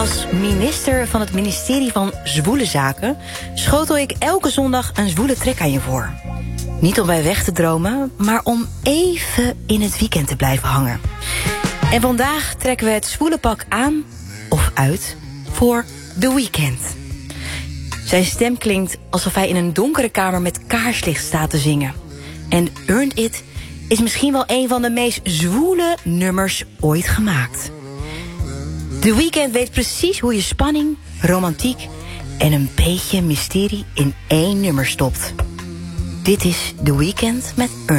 Als minister van het ministerie van Zwoele Zaken schotel ik elke zondag een zwoele trek aan je voor. Niet om bij weg te dromen, maar om even in het weekend te blijven hangen. En vandaag trekken we het zwoele pak aan, of uit, voor The Weeknd. Zijn stem klinkt alsof hij in een donkere kamer met kaarslicht staat te zingen. En Earned It is misschien wel een van de meest zwoele nummers ooit gemaakt. The Weeknd weet precies hoe je spanning, romantiek en een beetje mysterie in één nummer stopt. Dit is The Weeknd met Earned It.